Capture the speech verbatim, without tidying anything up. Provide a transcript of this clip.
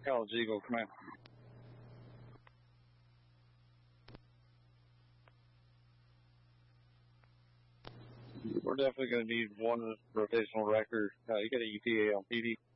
College Eagle, command. We're definitely going to need one rotational wrecker. Uh, you got a U P A on P D?